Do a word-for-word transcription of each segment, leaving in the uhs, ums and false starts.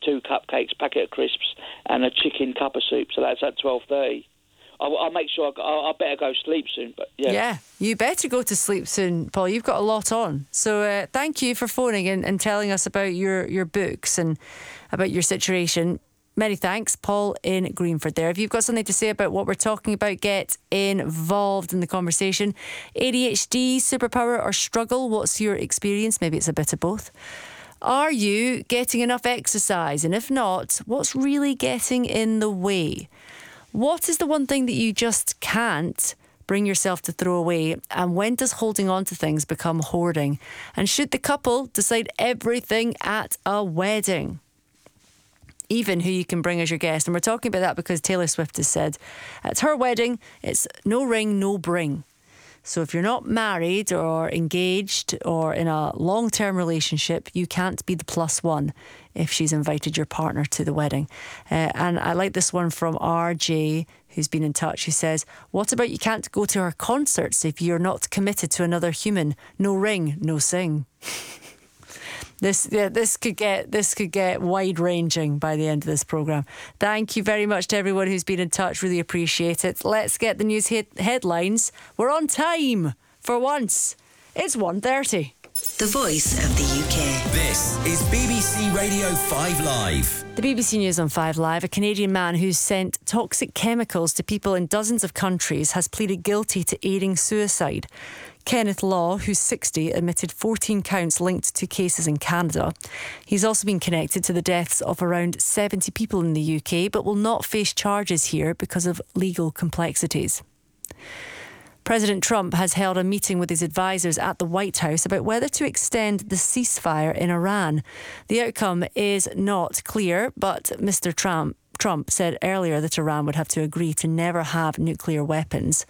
two cupcakes, packet of crisps, and a chicken cup of soup. So that's at twelve thirty. I'll, I'll make sure I, I better go sleep soon. But yeah. Yeah, you better go to sleep soon, Paul. You've got a lot on. So uh, thank you for phoning in and telling us about your, your books and about your situation. Many thanks, Paul in Greenford there. If you've got something to say about what we're talking about, get involved in the conversation. A D H D, superpower or struggle? What's your experience? Maybe it's a bit of both. Are you getting enough exercise? And if not, what's really getting in the way? What is the one thing that you just can't bring yourself to throw away? And when does holding on to things become hoarding? And should the couple decide everything at a wedding? Even who you can bring as your guest. And we're talking about that because Taylor Swift has said at her wedding, it's no ring, no bring. So if you're not married or engaged or in a long-term relationship, you can't be the plus one if she's invited your partner to the wedding. Uh, and I like this one from R J, who's been in touch, who says, what about you can't go to her concerts if you're not committed to another human? No ring, no sing. This yeah, this could get this could get wide-ranging by the end of this programme. Thank you very much to everyone who's been in touch. Really appreciate it. Let's get the news he- headlines. We're on time for once. It's one thirty. The voice of the U K. This is B B C Radio five Live. The B B C News on five Live. A Canadian man who's sent toxic chemicals to people in dozens of countries has pleaded guilty to aiding suicide. Kenneth Law, who's sixty, admitted fourteen counts linked to cases in Canada. He's also been connected to the deaths of around seventy people in the U K, but will not face charges here because of legal complexities. President Trump has held a meeting with his advisers at the White House about whether to extend the ceasefire in Iran. The outcome is not clear, but Mister Trump, Trump said earlier that Iran would have to agree to never have nuclear weapons.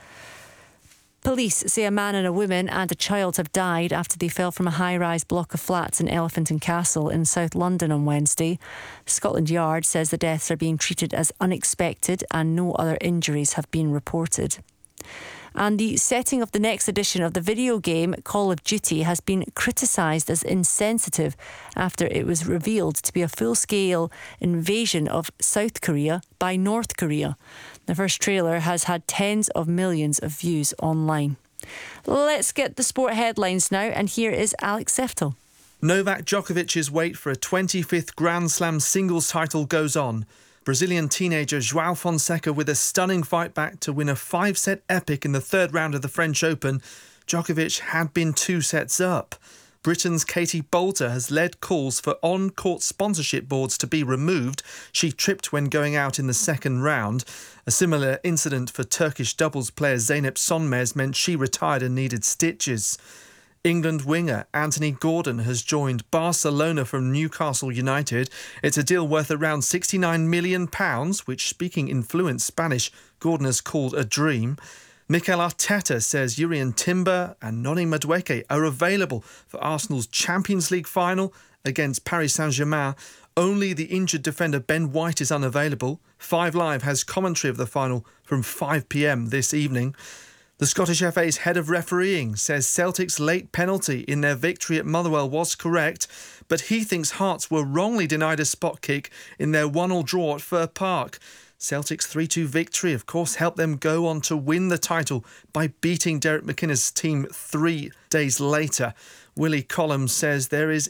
Police say a man and a woman and a child have died after they fell from a high-rise block of flats in Elephant and Castle in South London on Wednesday. Scotland Yard says the deaths are being treated as unexpected and no other injuries have been reported. And the setting of the next edition of the video game Call of Duty has been criticised as insensitive after it was revealed to be a full-scale invasion of South Korea by North Korea. The first trailer has had tens of millions of views online. Let's get the sport headlines now, and here is Alex Seftel. Novak Djokovic's wait for a twenty-fifth Grand Slam singles title goes on. Brazilian teenager João Fonseca with a stunning fight back to win a five-set epic in the third round of the French Open. Djokovic had been two sets up. Britain's Katie Boulter has led calls for on-court sponsorship boards to be removed. She tripped when going out in the second round. A similar incident for Turkish doubles player Zeynep Sonmez meant she retired and needed stitches. England winger Anthony Gordon has joined Barcelona from Newcastle United. It's a deal worth around sixty-nine million pounds, which, speaking in fluent Spanish, Gordon has called a dream. Mikel Arteta says Jurrien Timber and Noni Madueke are available for Arsenal's Champions League final against Paris Saint-Germain. Only the injured defender Ben White is unavailable. five Live has commentary of the final from five p.m. this evening. The Scottish F A's head of refereeing says Celtic's late penalty in their victory at Motherwell was correct, but he thinks Hearts were wrongly denied a spot kick in their one-all draw at Fir Park. Celtic's three two victory, of course, helped them go on to win the title by beating Derek McInnes' team three days later. Willie Collum says there is